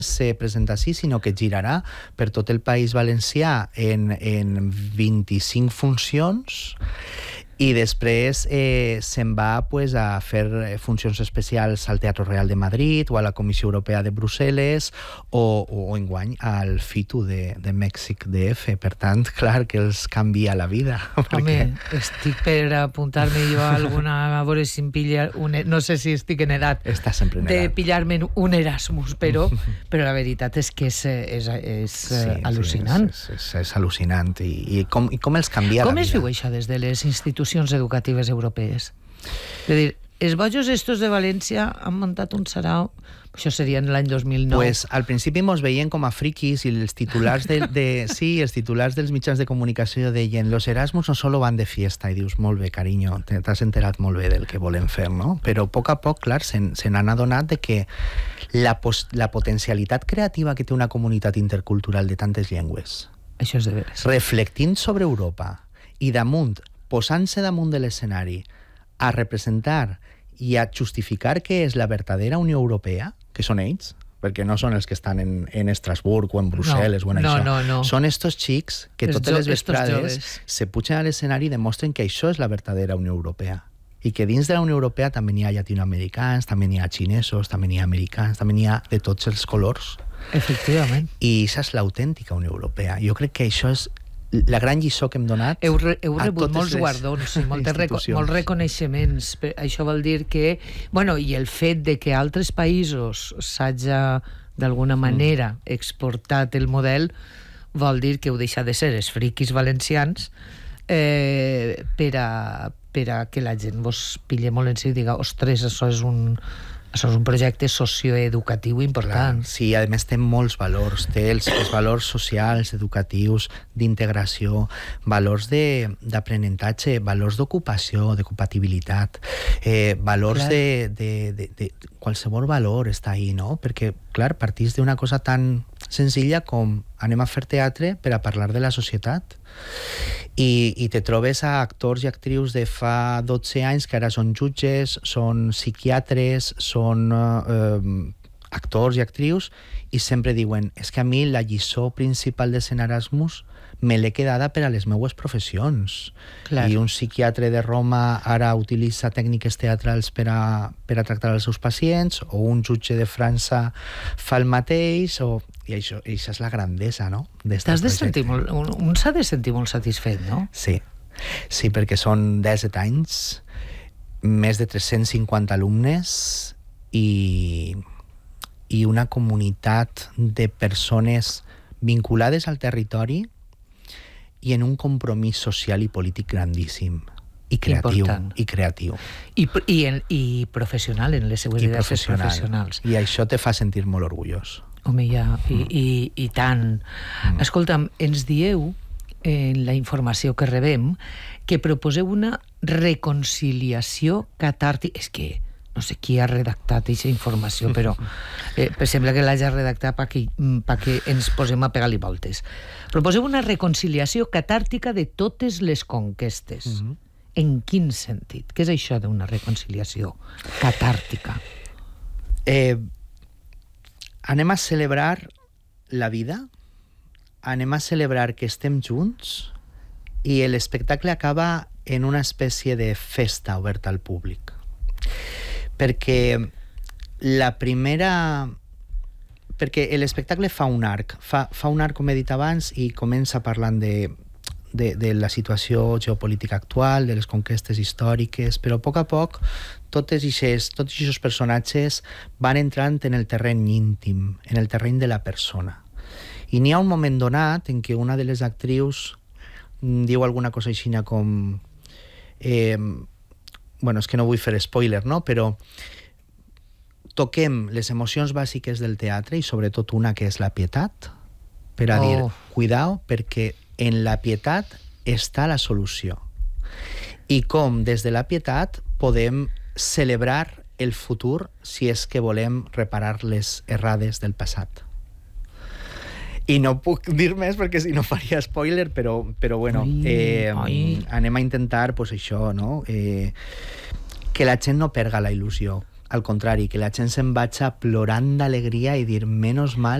se presenta així, sinó que girarà per tot el País Valencià en 25 funcions i després se'n va pues, a fer funcions especials al Teatre Real de Madrid o a la Comissió Europea de Brussel·les o enguany al FITU de Mèxic DF. Per tant, clar que els canvia la vida. Home, estic per apuntar-me jo a alguna, a veure si em pilla no sé si estic en edat Està sempre en de edat. pillar-me un Erasmus, però la veritat és que és al·lucinant. És al·lucinant i com els canvia la vida. Com es viu això des de les institucions educatives europees? És a dir, els bojos estos de València han muntat un sarau, això seria en l'any 2009. Pues al principi mos veien com a friquis i els titulars els titulars dels mitjans de comunicació deien los Erasmus no solo van de fiesta, i dius, molt bé, carinyo, t'has enterat molt bé del que volem fer, no? Però a poc, clar, se n'han adonat de que la potencialitat creativa que té una comunitat intercultural de tantes llengües, això és de veres. reflectint sobre Europa i posant-se damunt de l'escenari a representar i a justificar què és la verdadera Unió Europea, que són ells, perquè no són els que estan en Estrasburg o en Brussel·les o en això. No. Són estos xics que totes les vesprades se pugen a l'escenari i demostren que això és la verdadera Unió Europea. I que dins de la Unió Europea també n'hi ha llatinoamericans, també n'hi ha xinesos, també n'hi ha americans, també n'hi ha de tots els colors. Efectivament. I això és l'autèntica Unió Europea. Jo crec que això és la gran lliçó que hem donat. Heu rebut molts guardons i molts reconeixements. Això vol dir que... Bueno, i el fet de que altres països s'hagi d'alguna manera exportat el model vol dir que heu deixat de ser els friquis valencians per a que la gent vos pille molt en si i diga, ostres, això és un projecte socioeducatiu important. Clar, sí, a més té molts valors, té els valors socials, educatius, d'integració, valors d'aprenentatge, valors d'ocupació, d'ocupabilitat, valors de qualsevol valor està ahí, no? Perquè, clar, partís d'una cosa tan senzilla com anem a fer teatre per a parlar de la societat i te trobes a actors i actrius de fa 12 anys que ara són jutges, són psiquiatres, són actors i actrius i sempre diuen, és que a mi la lliçó principal de ser Erasmus me l'he quedada per a les meues professions. Clar. I un psiquiatre de Roma ara utilitza tècniques teatrals per a tractar els seus pacients, o un jutge de França fa el mateix, i això és un grandesa, no? Un s'ha de sentir molt satisfet, no? Sí, perquè són 17 anys, més de 350 alumnes i una comunitat de persones vinculades al territori i en un compromís social i polític grandíssim i creatiu. I professional en les seues idees professionals. I això te fa sentir molt orgullós. Home, ja, i tant. Escolta'm, ens dieu en la informació que rebem que proposeu una reconciliació catàrtica. És que no sé qui ha redactat aquesta informació, però sembla que l'hagi redactat perquè ens posem a pegar-li voltes. Proposeu una reconciliació catàrtica de totes les conquestes. En quin sentit? Què és això d'una reconciliació catàrtica? Anem a celebrar la vida, anem a celebrar que estem junts i l'espectacle acaba en una espècie de festa oberta al públic. Perquè l'espectacle fa un arc, com he dit abans, i comença parlant de la situació geopolítica actual, de les conquestes històriques, però a poc tots aquests personatges van entrant en el terreny íntim, en el terreny de la persona. I n'hi ha un moment donat en què una de les actrius diu alguna cosa així com... és que no vull fer spoiler, no? Però toquem les emocions bàsiques del teatre i sobretot una que és la pietat, per a dir, cuidao, perquè en la pietat està la solució. I com des de la pietat podem celebrar el futur si és que volem reparar les errades del passat. I no puc dir més perquè si no faria spoiler, però bueno, anem a intentar, pues això, no? Que la gent no perga la il·lusió. al contrari, que la gent se'n vaig plorant d'alegria i dir, menos mal